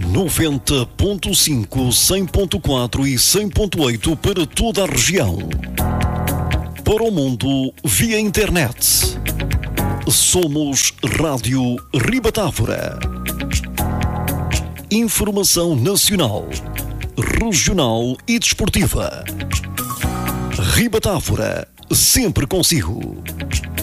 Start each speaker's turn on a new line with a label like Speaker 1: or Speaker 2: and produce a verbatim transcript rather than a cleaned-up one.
Speaker 1: noventa ponto cinco, cem ponto quatro e cem ponto oito para toda a região. Para o mundo via internet. Somos Rádio Ribatávora. Informação nacional, regional e desportiva. Ribatávora, sempre consigo.